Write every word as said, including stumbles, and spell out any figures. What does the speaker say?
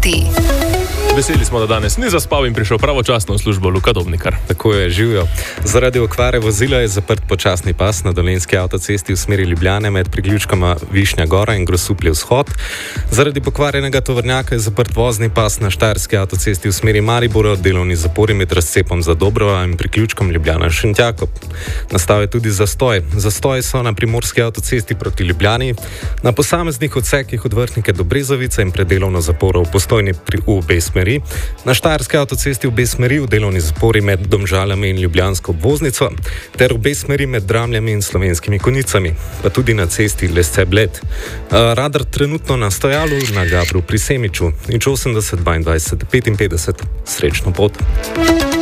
minuti. Veseli smo, da danes ni zaspal in prišel pravočasno v službo Luka Dobnikar. Tako je, živijo. Zaradi okvare vozila je zaprt počasni pas na dolenjski avtocesti v smeri Ljubljane med priključkama Višnja Gora in Grosuplje vzhod. Zaradi pokvarjenega tovornjaka je zaprt vozni pas na štajerski avtocesti v smeri Maribora, delovni zapori med razcepom za Dobrova in priključkom Ljubljana Šentjakov. Nastal je tudi zastoj. Zastoji so na primorski avtocesti proti Ljubljani, na posameznih odsekih od Vrhnike do Brezovice in predelovno zaporo v Postojni pri U B smeri, na štajerski avtocesti v obe smeri v delovni zapori med Domžalami in Ljubljansko obvoznico, ter v obe smeri med Dramljami in Slovenskimi Konjicami, pa tudi na cesti Lesce-Bled. Radar trenutno na stojalu na Gabru pri Semiču, nič osemdeset dvaindvajset petinpetdeset. Srečno pot!